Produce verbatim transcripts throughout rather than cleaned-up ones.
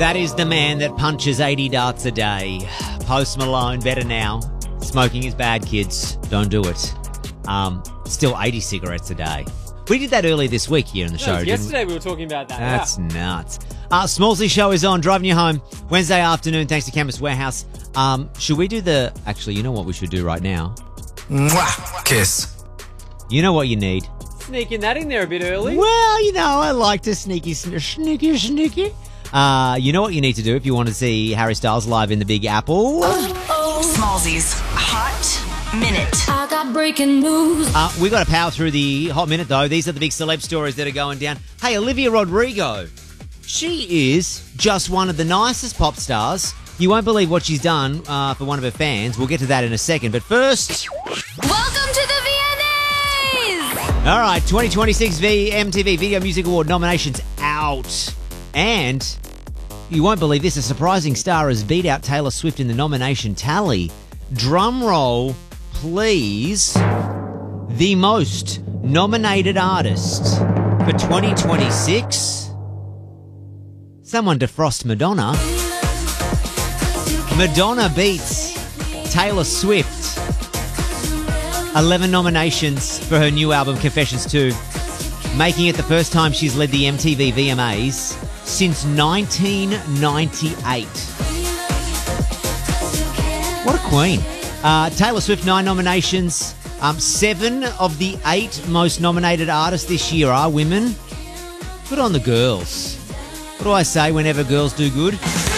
That is the man that punches eighty darts a day. Post Malone, better now. Smoking is bad, kids. Don't do it. Um, still eighty cigarettes a day. We did that earlier this week here in the No, show, it was didn't we? yesterday we were talking about that. That's yeah. nuts. Uh, Smallsy Show is on, driving you home Wednesday afternoon, thanks to Campus Warehouse. Um, should we do the... Actually, you know what we should do right now? Mwah. Kiss. You know what you need? Sneaking that in there a bit early. Well, you know, I like to sneaky, sn- sneaky, sneaky. Uh, you know what you need to do if you want to see Harry Styles live in the Big Apple? Smallsy's Hot Minute. I got breaking news. Uh, we got to power through the hot minute, though. These are the big celeb stories that are going down. Hey, Olivia Rodrigo. She is just one of the nicest pop stars. You won't believe what she's done uh, for one of her fans. We'll get to that in a second. But first... Welcome to the V M As! All right, twenty twenty-six V M T V Video Music Award nominations out. And you won't believe this, a surprising star has beat out Taylor Swift in the nomination tally. Drum roll, please. The most nominated artist for twenty twenty-six. Someone defrost Madonna. Madonna beats Taylor Swift. eleven nominations for her new album, Confessions two, making it the first time she's led the M T V V M As since nineteen ninety-eight. What a queen. Uh, Taylor Swift, nine nominations. Um, seven of the eight most nominated artists this year are women. Good on the girls. What do I say whenever girls do good?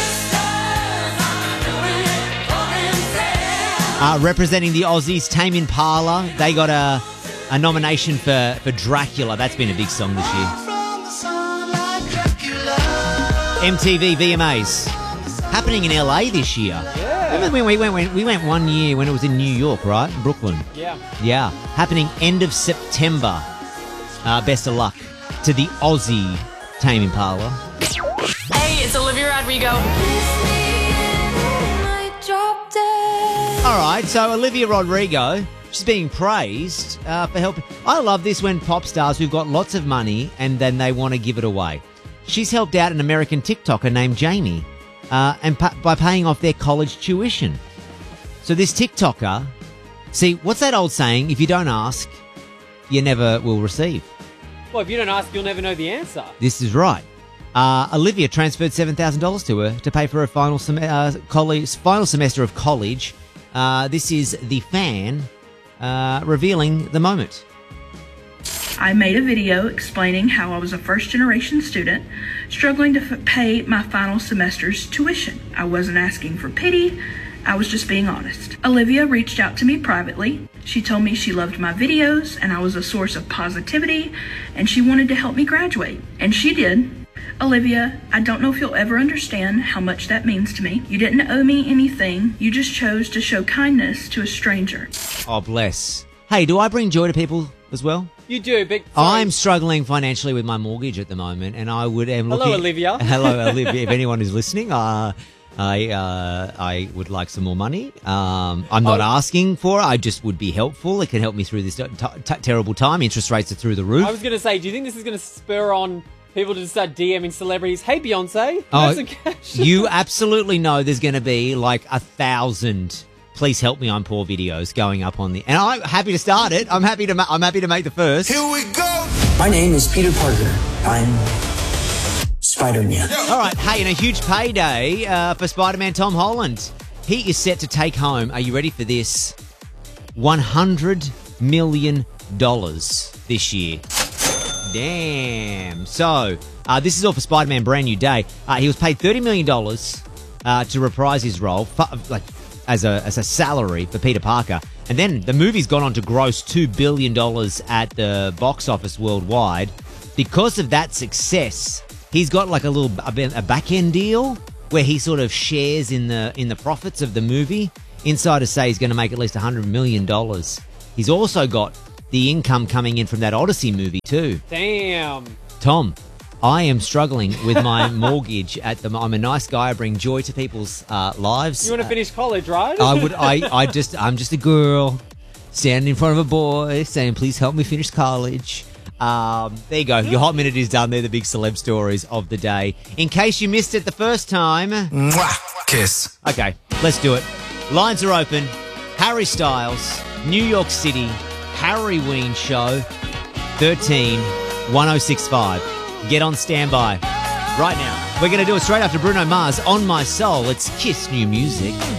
Uh, representing the Aussies, Tame Impala. They got a, a nomination for, for Dracula. That's been a big song this year. M T V V M As happening in L A this year. Yeah. Remember when we went, when we went one year when it was in New York, right? Brooklyn. Yeah. Yeah. Happening end of September. Uh, best of luck to the Aussie Tame Impala. Hey, it's Olivia Rodrigo. All right, so Olivia Rodrigo, she's being praised uh, for helping. I love this when pop stars who've got lots of money and then they want to give it away. She's helped out an American TikToker named Jamie uh, and pa- by paying off their college tuition. So this TikToker, see, what's that old saying? If you don't ask, you never will receive. Well, if you don't ask, you'll never know the answer. This is right. Uh, Olivia transferred seven thousand dollars to her to pay for her final, sem- uh, college, final semester of college. Uh, this is the fan uh, revealing the moment. I made a video explaining how I was a first-generation student struggling to f- pay my final semester's tuition. I wasn't asking for pity. I was just being honest. Olivia reached out to me privately. She told me she loved my videos and I was a source of positivity and she wanted to help me graduate. And she did. Olivia, I don't know if you'll ever understand how much that means to me. You didn't owe me anything. You just chose to show kindness to a stranger. Oh, bless. Hey, do I bring joy to people as well? You do, but... I'm struggling financially with my mortgage at the moment, and I would am looking... Hello, Olivia. Hello, Olivia. If anyone is listening, uh, I uh, I would like some more money. Um, I'm not Oh. asking for it. I just would be helpful. It can help me through this t- t- terrible time. Interest rates are through the roof. I was going to say, do you think this is going to spur on people to start DMing celebrities? Hey, Beyonce, Oh, have some cash. You absolutely know there's going to be like a thousand "Please help me, I'm poor" videos going up on the, and I'm happy to start it. I'm happy to. Ma- I'm happy to make the first. Here we go. My name is Peter Parker. I'm Spider-Man. All right, hey, and a huge payday uh, for Spider-Man Tom Holland. He is set to take home. Are you ready for this? One hundred million dollars this year. Damn. So, uh, this is all for Spider-Man Brand New Day. Uh, he was paid thirty million dollars uh, to reprise his role, fu- like as a as a salary for Peter Parker. And then the movie's gone on to gross two billion dollars at the box office worldwide. Because of that success, he's got like a little a, a back-end deal where he sort of shares in the in the profits of the movie. Insiders say he's going to make at least one hundred million dollars. He's also got the income coming in from that Odyssey movie too. Damn. Tom, I am struggling with my mortgage at the. I'm a nice guy. I bring joy to people's uh, lives. You want to finish college, right? I would. I. I just. I'm just a girl standing in front of a boy saying, "Please help me finish college." Um, there you go. Your hot minute is done. They're the big celeb stories of the day. In case you missed it the first time. Mwah. Kiss. Okay, let's do it. Lines are open. Harry Styles, New York City, Harry Ween Show, thirteen one oh six five. Get on standby right now. We're going to do it straight after Bruno Mars, On My Soul. It's Kiss New Music.